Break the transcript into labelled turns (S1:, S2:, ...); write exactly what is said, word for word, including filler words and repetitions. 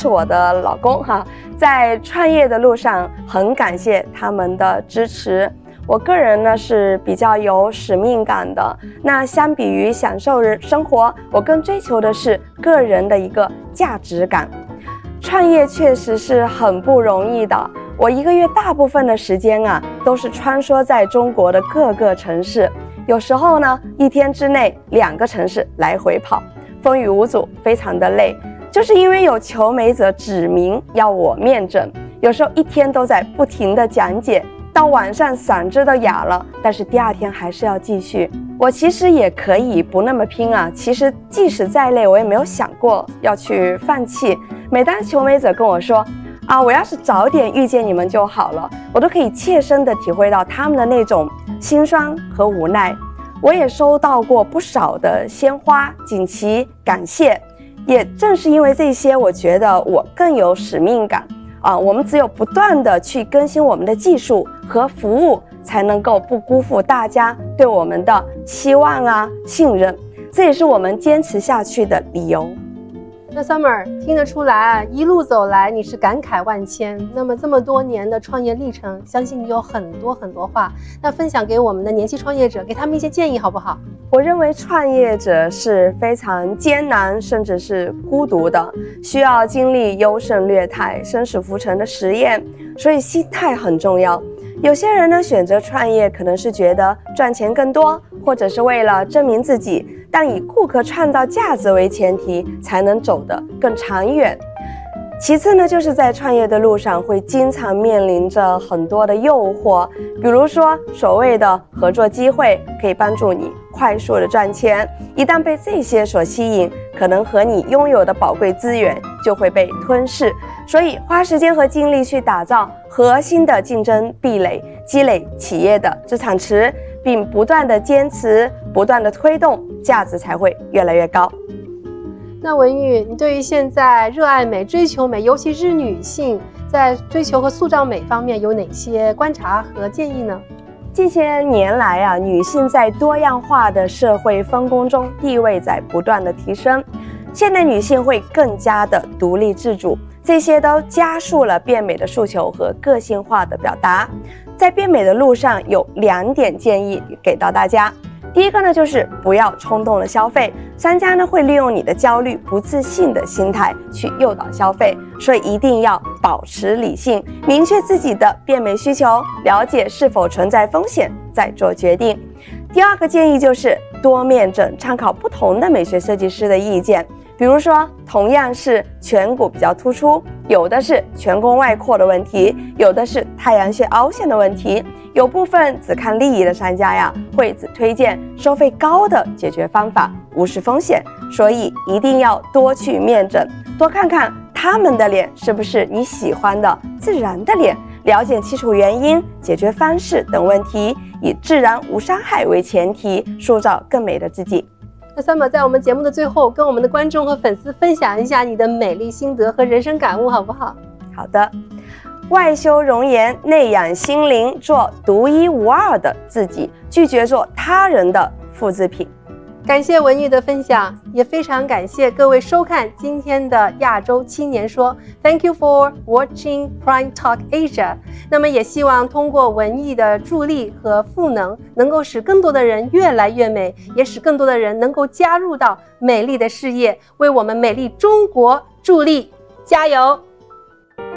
S1: 是我的老公哈，在创业的路上很感谢他们的支持。我个人呢是比较有使命感的，那相比于享受生活，我更追求的是个人的一个价值感。创业确实是很不容易的，我一个月大部分的时间啊都是穿梭在中国的各个城市，有时候呢一天之内两个城市来回跑，风雨无阻，非常的累。就是因为有求美者指明要我面诊，有时候一天都在不停的讲解，到晚上嗓子都哑了，但是第二天还是要继续。我其实也可以不那么拼啊，其实即使再累，我也没有想过要去放弃。每当求美者跟我说啊，我要是早点遇见你们就好了，我都可以切身的体会到他们的那种心酸和无奈。我也收到过不少的鲜花、锦旗、感谢，也正是因为这些，我觉得我更有使命感啊！我们只有不断的去更新我们的技术和服务，才能够不辜负大家对我们的期望啊、信任，这也是我们坚持下去的理由。
S2: 那 Summer 听得出来，一路走来你是感慨万千。那么这么多年的创业历程，相信你有很多很多话，那分享给我们的年轻创业者，给他们一些建议好不好？
S1: 我认为创业者是非常艰难，甚至是孤独的，需要经历优胜劣汰、生死浮沉的实验，所以心态很重要。有些人呢选择创业，可能是觉得赚钱更多，或者是为了证明自己，但以顾客创造价值为前提，才能走得更长远。其次呢，就是在创业的路上会经常面临着很多的诱惑，比如说所谓的合作机会可以帮助你快速的赚钱，一旦被这些所吸引，可能和你拥有的宝贵资源就会被吞噬。所以花时间和精力去打造核心的竞争壁垒，积累企业的资产池，并不断的坚持，不断的推动，价值才会越来越高。
S2: 那文玉，你对于现在热爱美、追求美，尤其是女性在追求和塑造美方面有哪些观察和建议呢？
S1: 近些年来啊，女性在多样化的社会分工中地位在不断的提升，现代女性会更加的独立自主，这些都加速了变美的诉求和个性化的表达。在变美的路上，有两点建议给到大家。第一个呢，就是不要冲动的消费，商家呢会利用你的焦虑、不自信的心态去诱导消费，所以一定要保持理性，明确自己的变美需求，了解是否存在风险，再做决定。第二个建议就是多面诊，参考不同的美学设计师的意见。比如说，同样是颧骨比较突出，有的是颧弓外扩的问题，有的是太阳穴凹陷的问题。有部分只看利益的商家呀，会只推荐收费高的解决方法，无视风险。所以一定要多去面诊，多看看他们的脸是不是你喜欢的自然的脸，了解基础原因、解决方式等问题，以自然无伤害为前提，塑造更美的自己。
S2: 那 Summer 在我们节目的最后，跟我们的观众和粉丝分享一下你的美丽心得和人生感悟，好不好？
S1: 好的，外修容颜，内养心灵，做独一无二的自己，拒绝做他人的复制品。
S2: 感谢文玉的分享，也非常感谢各位收看今天的亚洲青年说。Thank you for watching Prime Talk Asia。那么也希望通过文艺的助力和赋能，能够使更多的人越来越美，也使更多的人能够加入到美丽的事业，为我们美丽中国助力。加油！